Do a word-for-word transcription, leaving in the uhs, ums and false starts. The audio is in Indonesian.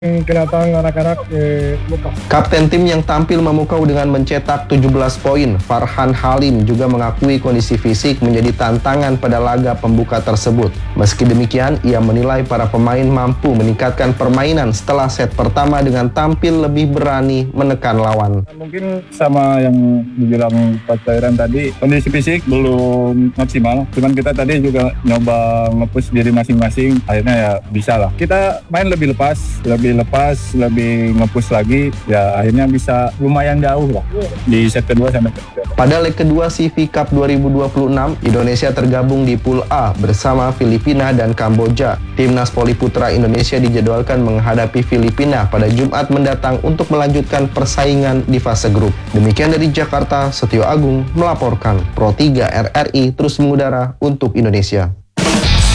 Kenapa anak-anak eh, lupa? Kapten tim yang tampil memukau dengan mencetak tujuh belas poin, Farhan Halim juga mengakui kondisi fisik menjadi tantangan pada laga pembuka tersebut. Meski demikian, ia menilai para pemain mampu meningkatkan permainan setelah set pertama dengan tampil lebih berani menekan lawan. Mungkin sama yang dibilang Coach Tairan tadi, kondisi fisik belum maksimal. Cuman kita tadi juga nyoba nge-push diri masing-masing, akhirnya ya bisa lah. Kita main lebih lepas, lebih lepas, lebih nge-push lagi, ya akhirnya bisa lumayan jauh lah di set kedua sampai ketiga. Pada leg kedua C V Cup dua ribu dua puluh enam, Indonesia tergabung di Pool A bersama Filipina dan Kamboja. Timnas Voli Putra Indonesia dijadwalkan menghadapi Filipina pada Jumat mendatang untuk melanjutkan persaingan di fase grup. Demikian dari Jakarta, Setio Agung melaporkan. Pro tiga R R I terus mengudara untuk Indonesia.